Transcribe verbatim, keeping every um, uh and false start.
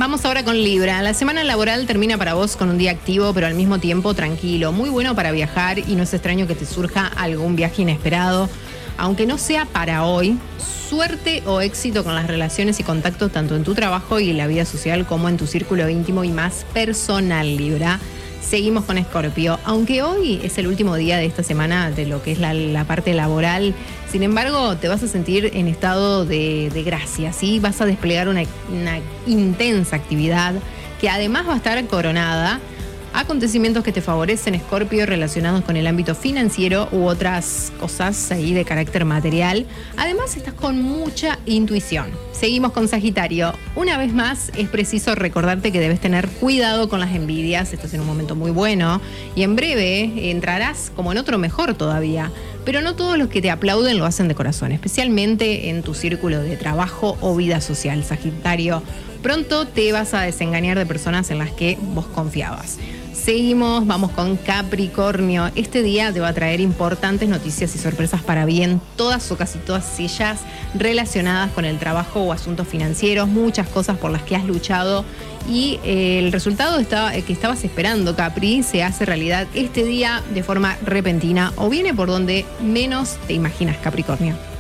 Vamos ahora con Libra. La semana laboral termina para vos con un día activo, pero al mismo tiempo tranquilo. Muy bueno para viajar y no es extraño que te surja algún viaje inesperado. Aunque no sea para hoy, suerte o éxito con las relaciones y contactos tanto en tu trabajo y en la vida social como en tu círculo íntimo y más personal, Libra. Seguimos con Escorpio. Aunque hoy es el último día de esta semana de lo que es la, la parte laboral, sin embargo, te vas a sentir en estado de, de gracia, ¿sí? Vas a desplegar una, una intensa actividad que además va a estar coronada. Acontecimientos que te favorecen, Escorpio, relacionados con el ámbito financiero u otras cosas ahí de carácter material. Además, estás con mucha intuición. Seguimos con Sagitario. Una vez más, es preciso recordarte que debes tener cuidado con las envidias. Estás en un momento muy bueno y en breve entrarás como en otro mejor todavía. Pero no todos los que te aplauden lo hacen de corazón, especialmente en tu círculo de trabajo o vida social, Sagitario. Pronto te vas a desengañar de personas en las que vos confiabas. Seguimos, vamos con Capricornio. Este día te va a traer importantes noticias y sorpresas para bien, todas o casi todas ellas relacionadas con el trabajo o asuntos financieros, muchas cosas por las que has luchado y eh, el resultado estaba, que estabas esperando, Capri, se hace realidad este día de forma repentina o viene por donde menos te imaginas, Capricornio.